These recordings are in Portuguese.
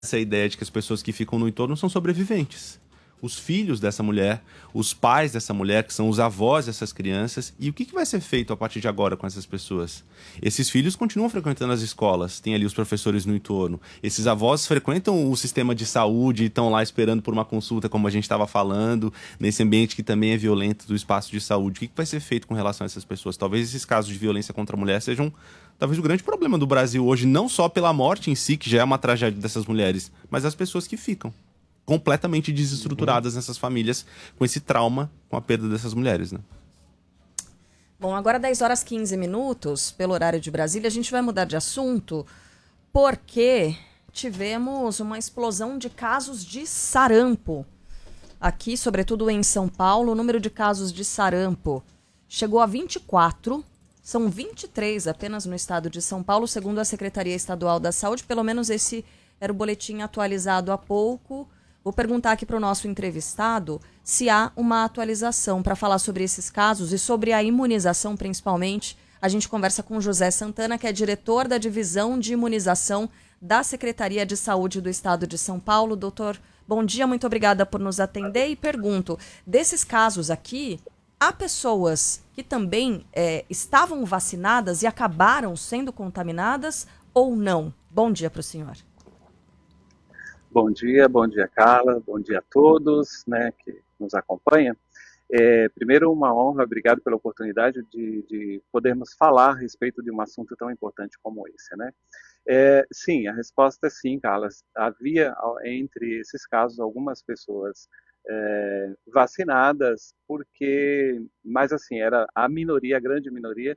essa ideia de que as pessoas que ficam no entorno são sobreviventes. Os filhos dessa mulher, os pais dessa mulher, que são os avós dessas crianças. E o que vai ser feito a partir de agora com essas pessoas? Esses filhos continuam frequentando as escolas, tem ali os professores no entorno. Esses avós frequentam o sistema de saúde e estão lá esperando por uma consulta, como a gente estava falando, nesse ambiente que também é violento do espaço de saúde. O que vai ser feito com relação a essas pessoas? Talvez esses casos de violência contra a mulher sejam talvez o grande problema do Brasil hoje, não só pela morte em si, que já é uma tragédia dessas mulheres, mas as pessoas que ficam completamente desestruturadas nessas famílias com esse trauma, com a perda dessas mulheres, né? Bom, agora 10h15, pelo horário de Brasília, a gente vai mudar de assunto porque tivemos uma explosão de casos de sarampo. Aqui, sobretudo em São Paulo, o número de casos de sarampo chegou a 24, são 23 apenas no estado de São Paulo, segundo a Secretaria Estadual da Saúde, pelo menos esse era o boletim atualizado há pouco. Vou perguntar aqui para o nosso entrevistado se há uma atualização para falar sobre esses casos e sobre a imunização, principalmente. A gente conversa com José Santana, que é diretor da Divisão de Imunização da Secretaria de Saúde do Estado de São Paulo. Doutor, bom dia, muito obrigada por nos atender. E pergunto, desses casos aqui, há pessoas que também estavam vacinadas e acabaram sendo contaminadas ou não? Bom dia para o senhor. Bom dia, Carla, bom dia a todos, né, que nos acompanham. Primeiro, uma honra, obrigado pela oportunidade de podermos falar a respeito de um assunto tão importante como esse, né. Sim, a resposta é sim, Carla. Havia entre esses casos algumas pessoas vacinadas, mas assim, era a minoria, a grande minoria,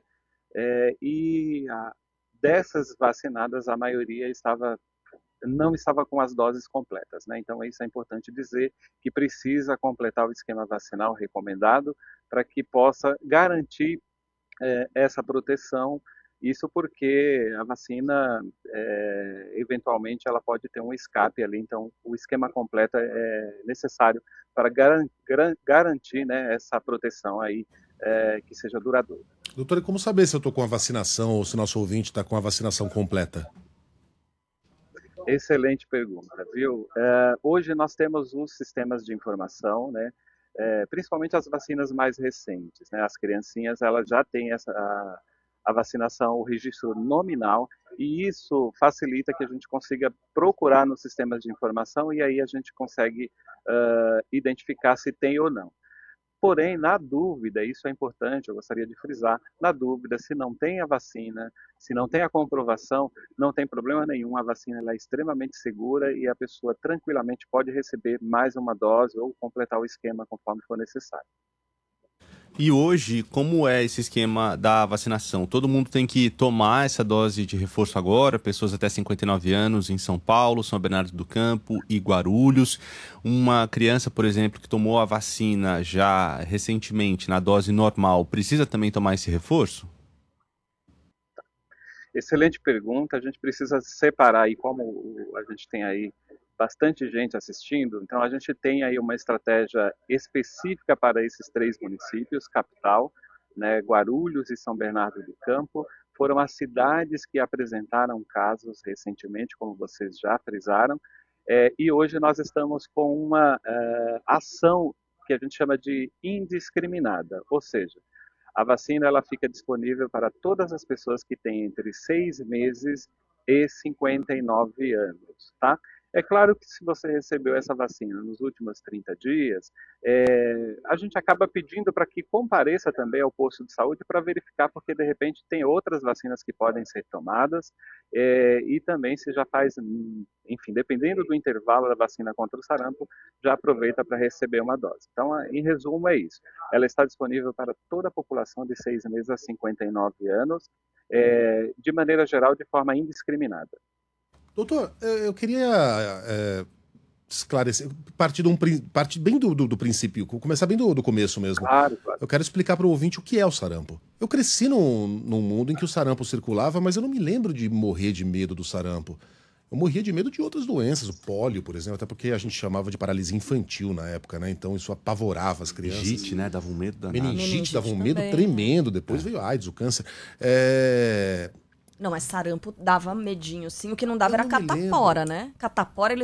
dessas vacinadas, a maioria não estava com as doses completas, né? Então, isso é importante dizer, que precisa completar o esquema vacinal recomendado para que possa garantir essa proteção. Isso porque a vacina, eventualmente, ela pode ter um escape ali. Então, o esquema completo é necessário para garantir, né, essa proteção aí que seja duradoura. Doutor, e como saber se eu estou com a vacinação ou se o nosso ouvinte está com a vacinação completa? Excelente pergunta, viu? Hoje nós temos os sistemas de informação, né? Principalmente as vacinas mais recentes, né? As criancinhas, elas já têm a vacinação, o registro nominal, e isso facilita que a gente consiga procurar nos sistemas de informação e aí a gente consegue identificar se tem ou não. Porém, na dúvida, isso é importante, eu gostaria de frisar, na dúvida, se não tem a vacina, se não tem a comprovação, não tem problema nenhum, a vacina ela é extremamente segura e a pessoa tranquilamente pode receber mais uma dose ou completar o esquema conforme for necessário. E hoje, como é esse esquema da vacinação? Todo mundo tem que tomar essa dose de reforço agora, pessoas até 59 anos em São Paulo, São Bernardo do Campo e Guarulhos. Uma criança, por exemplo, que tomou a vacina já recentemente na dose normal, precisa também tomar esse reforço? Excelente pergunta, a gente precisa separar aí, como a gente tem aí bastante gente assistindo, então a gente tem aí uma estratégia específica para esses 3 municípios, capital, né, Guarulhos e São Bernardo do Campo, foram as cidades que apresentaram casos recentemente, como vocês já frisaram, e hoje nós estamos com uma ação que a gente chama de indiscriminada, ou seja, a vacina ela fica disponível para todas as pessoas que têm entre 6 meses e 59 anos, tá? É claro que se você recebeu essa vacina nos últimos 30 dias, a gente acaba pedindo para que compareça também ao posto de saúde para verificar, porque de repente tem outras vacinas que podem ser tomadas, e também se já faz, enfim, dependendo do intervalo da vacina contra o sarampo, já aproveita para receber uma dose. Então, em resumo, é isso. Ela está disponível para toda a população de 6 meses a 59 anos, de maneira geral, de forma indiscriminada. Doutor, eu queria esclarecer, partir bem do princípio, começar bem do começo mesmo. Claro. Eu quero explicar para o ouvinte o que é o sarampo. Eu cresci num mundo em que o sarampo circulava, mas eu não me lembro de morrer de medo do sarampo. Eu morria de medo de outras doenças, o pólio, por exemplo, até porque a gente chamava de paralisia infantil na época, né? Então isso apavorava as crianças. Meningite, né? Dava um medo danado. Meningite dava um medo também. tremendo, depois veio a AIDS, o câncer. Não, mas sarampo dava medinho, sim. O que não dava Eu era não me catapora, né? Catapora,